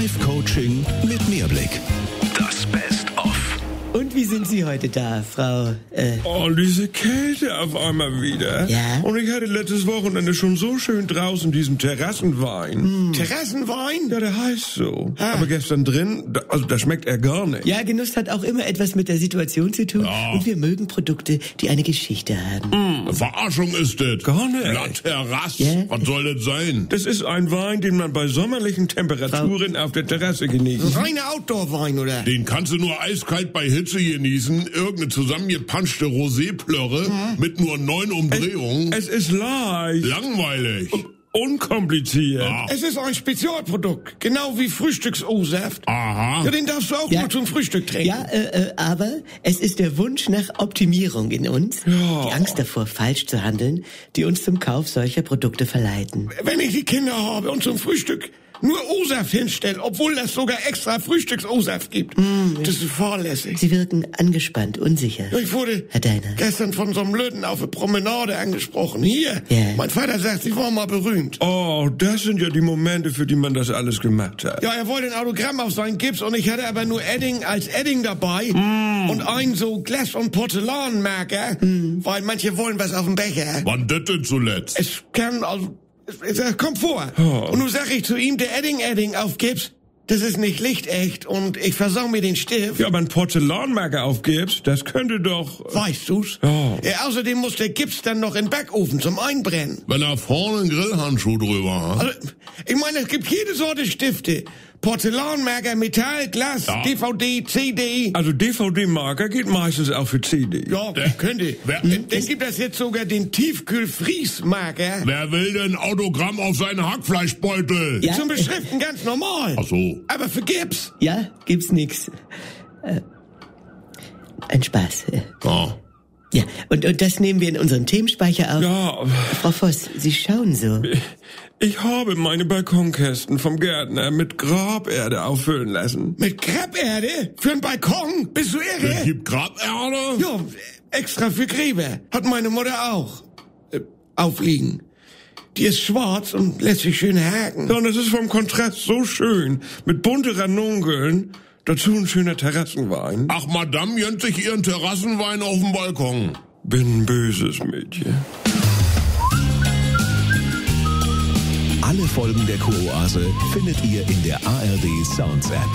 Live-Coaching mit Mehrblick. Das Best-of. Und wie sind Sie heute da, Frau? Oh, diese Kälte auf einmal wieder. Ja? Und ich hatte letztes Wochenende schon so schön draußen diesen Terrassenwein. Terrassenwein? Ja, der heißt so. Aber gestern drin, da schmeckt er gar nicht. Ja, Genuss hat auch immer etwas mit der Situation zu tun. Ja. Und wir mögen Produkte, die eine Geschichte haben. Eine Verarschung ist das. Gar nicht. La Terrasse. Ja. Was soll das sein? Das ist ein Wein, den man bei sommerlichen Temperaturen auf der Terrasse genießt. Reiner Outdoor-Wein, oder? Den kannst du nur eiskalt bei Hitze genießen. Irgendeine zusammengepanschte Rosé-Plörre mit nur 9 Umdrehungen. Es ist leicht. Langweilig. Unkompliziert. Ja. Es ist ein Spezialprodukt, genau wie Frühstücks-O-Saft. Aha. Ja, den darfst du auch Ja. mal zum Frühstück trinken. Ja, aber es ist der Wunsch nach Optimierung in uns, die Angst davor, falsch zu handeln, die uns zum Kauf solcher Produkte verleiten. Wenn ich die Kinder habe und zum Frühstück nur O-Saft hinstelle, obwohl das sogar extra Frühstücks-O-Saft gibt, das ist fahrlässig. Sie wirken angespannt, unsicher. Ich wurde Herr Deiner. gestern von so einem Löten auf der Promenade angesprochen. Hier, Ja. mein Vater sagt, Sie waren mal berühmt. Oh, das sind ja die Momente, für die man das alles gemacht hat. Ja, er wollte ein Autogramm auf seinen Gips und ich hatte aber nur Edding als Edding dabei und einen so Glas- und Porzellanmarker, weil manche wollen was auf dem Becher. Wann das denn zuletzt? Es kann, also, es kommt vor. Und nun sag ich zu ihm, der Edding auf Gips, das ist nicht lichtecht und ich versau mir den Stift. Ja, aber ein Porzellanmarker aufgibst, das könnte doch... Weißt du's? Ja. Ja, außerdem muss der Gips dann noch in den Backofen zum Einbrennen. Wenn er vorne einen Grillhandschuh drüber hat. Also, ich meine, es gibt jede Sorte Stifte. Porzellanmarker, Metall, Glas, Ja. DVD, CD. Also DVD-Marker geht meistens auch für CD. Ja, könnte. Dann gibt es jetzt sogar den Tiefkühl-Fries-Marker. Wer will denn Autogramm auf seinen Hackfleischbeutel? Ja. Zum Beschriften ganz normal. Ach so. Aber für Gips. Ja, gibt's nix. Ein Spaß. Ja. Ja, und das nehmen wir in unseren Themenspeicher auf. Ja, Frau Voss, Sie schauen so. ich habe meine Balkonkästen vom Gärtner mit Graberde auffüllen lassen. Mit Krepperde? Für einen Balkon? Bist du Es irre? gibt Graberde? Ja, extra für Gräber. Hat meine Mutter auch. Aufliegen. Die ist schwarz und lässt sich schön haken. Ja, und das ist vom Kontrast so schön. Mit bunten Ranunkeln. Dazu ein schöner Terrassenwein. Ach, Madame gönnt sich ihren Terrassenwein auf dem Balkon. Bin ein böses Mädchen. Alle Folgen der Kuroase findet ihr in der ARD Sounds App.